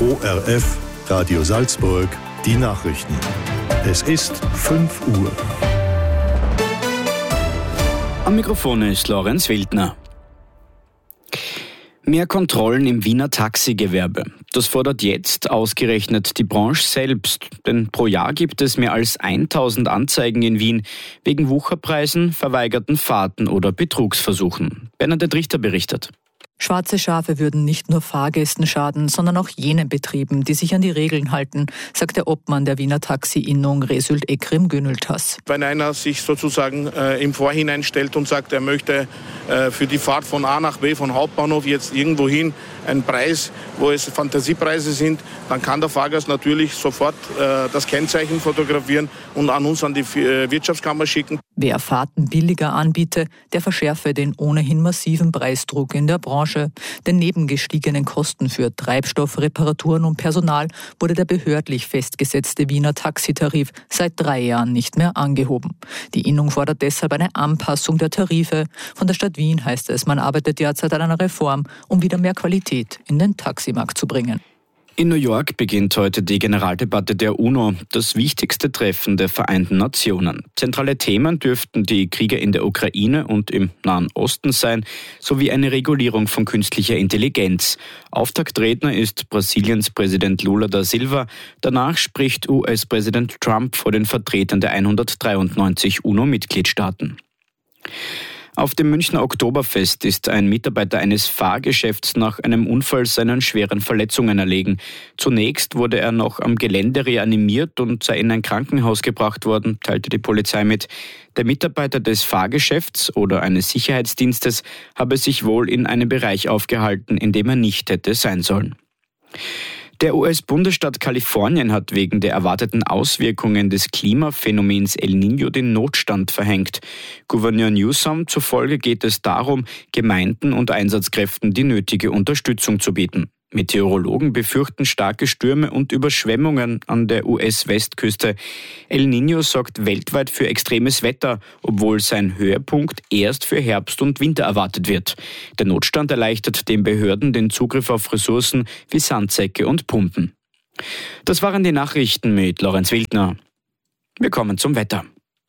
ORF Radio Salzburg, die Nachrichten. Es ist 5 Uhr. Am Mikrofon ist Lorenz Wildner. Mehr Kontrollen im Wiener Taxigewerbe. Das fordert jetzt ausgerechnet die Branche selbst. Denn pro Jahr gibt es mehr als 1000 Anzeigen in Wien wegen Wucherpreisen, verweigerten Fahrten oder Betrugsversuchen. Bernadette Richter berichtet. Schwarze Schafe würden nicht nur Fahrgästen schaden, sondern auch jenen Betrieben, die sich an die Regeln halten, sagt der Obmann der Wiener Taxi-Innung Result Ekrem Gönültas. Wenn einer sich sozusagen im Vorhinein stellt und sagt, er möchte für die Fahrt von A nach B, von Hauptbahnhof jetzt irgendwo hin, einen Preis, wo es Fantasiepreise sind, dann kann der Fahrgast natürlich sofort das Kennzeichen fotografieren und an uns, an die Wirtschaftskammer schicken. Wer Fahrten billiger anbiete, der verschärfe den ohnehin massiven Preisdruck in der Branche. Denn neben gestiegenen Kosten für Treibstoff, Reparaturen und Personal wurde der behördlich festgesetzte Wiener Taxitarif seit 3 Jahren nicht mehr angehoben. Die Innung fordert deshalb eine Anpassung der Tarife. Von der Stadt Wien heißt es, man arbeitet derzeit an einer Reform, um wieder mehr Qualität in den Taximarkt zu bringen. In New York beginnt heute die Generaldebatte der UNO, das wichtigste Treffen der Vereinten Nationen. Zentrale Themen dürften die Kriege in der Ukraine und im Nahen Osten sein, sowie eine Regulierung von künstlicher Intelligenz. Auftaktredner ist Brasiliens Präsident Lula da Silva. Danach spricht US-Präsident Trump vor den Vertretern der 193 UNO-Mitgliedstaaten. Auf dem Münchner Oktoberfest ist ein Mitarbeiter eines Fahrgeschäfts nach einem Unfall seinen schweren Verletzungen erlegen. Zunächst wurde er noch am Gelände reanimiert und sei in ein Krankenhaus gebracht worden, teilte die Polizei mit. Der Mitarbeiter des Fahrgeschäfts oder eines Sicherheitsdienstes habe sich wohl in einem Bereich aufgehalten, in dem er nicht hätte sein sollen. Der US-Bundesstaat Kalifornien hat wegen der erwarteten Auswirkungen des Klimaphänomens El Niño den Notstand verhängt. Gouverneur Newsom zufolge geht es darum, Gemeinden und Einsatzkräften die nötige Unterstützung zu bieten. Meteorologen befürchten starke Stürme und Überschwemmungen an der US-Westküste. El Niño sorgt weltweit für extremes Wetter, obwohl sein Höhepunkt erst für Herbst und Winter erwartet wird. Der Notstand erleichtert den Behörden den Zugriff auf Ressourcen wie Sandsäcke und Pumpen. Das waren die Nachrichten mit Lorenz Wildner. Wir kommen zum Wetter.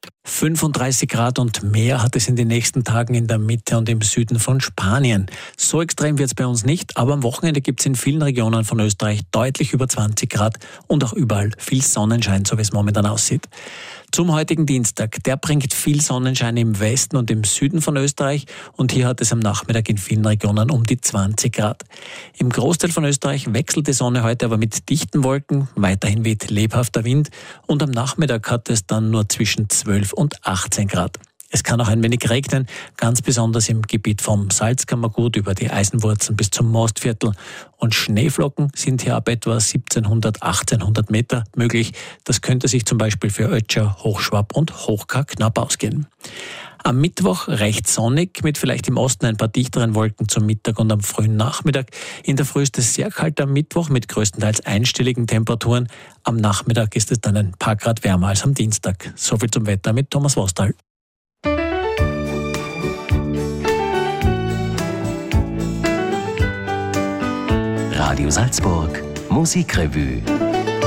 35 Grad und mehr hat es in den nächsten Tagen in der Mitte und im Süden von Spanien. So extrem wird es bei uns nicht, aber am Wochenende gibt es in vielen Regionen von Österreich deutlich über 20 Grad und auch überall viel Sonnenschein, so wie es momentan aussieht. Zum heutigen Dienstag, der bringt viel Sonnenschein im Westen und im Süden von Österreich und hier hat es am Nachmittag in vielen Regionen um die 20 Grad. Im Großteil von Österreich wechselt die Sonne heute aber mit dichten Wolken, weiterhin weht lebhafter Wind und am Nachmittag hat es dann nur zwischen 12 und 18 Grad. Es kann auch ein wenig regnen, ganz besonders im Gebiet vom Salzkammergut über die Eisenwurzen bis zum Mostviertel. Und Schneeflocken sind hier ab etwa 1700, 1800 Meter möglich. Das könnte sich zum Beispiel für Ötscher, Hochschwab und Hochkar knapp ausgehen. Am Mittwoch recht sonnig, mit vielleicht im Osten ein paar dichteren Wolken zum Mittag und am frühen Nachmittag. In der Früh ist es sehr kalt am Mittwoch mit größtenteils einstelligen Temperaturen. Am Nachmittag ist es dann ein paar Grad wärmer als am Dienstag. Soviel zum Wetter mit Thomas Wostal. Radio Salzburg, Musikrevue.